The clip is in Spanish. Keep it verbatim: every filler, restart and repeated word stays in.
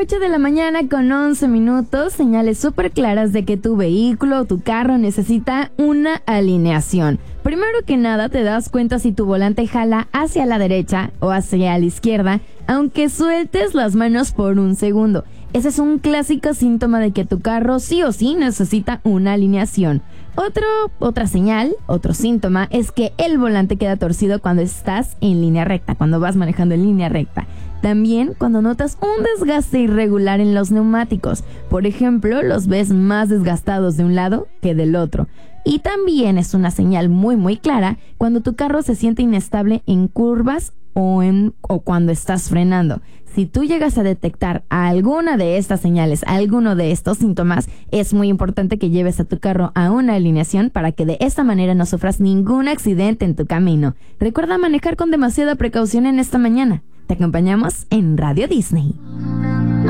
ocho de la mañana con once minutos, señales súper claras de que tu vehículo o tu carro necesita una alineación. Primero que nada, te das cuenta si tu volante jala hacia la derecha o hacia la izquierda, aunque sueltes las manos por un segundo. Ese es un clásico síntoma de que tu carro sí o sí necesita una alineación. Otro, otra señal, otro síntoma, es que el volante queda torcido cuando estás en línea recta, cuando vas manejando en línea recta. También cuando notas un desgaste irregular en los neumáticos. Por ejemplo, los ves más desgastados de un lado que del otro. Y también es una señal muy muy clara cuando tu carro se siente inestable en curvas o, en, o cuando estás frenando. Si tú llegas a detectar alguna de estas señales, alguno de estos síntomas, es muy importante que lleves a tu carro a una alineación para que de esta manera no sufras ningún accidente en tu camino. Recuerda manejar con demasiada precaución en esta mañana. Te acompañamos en Radio Disney.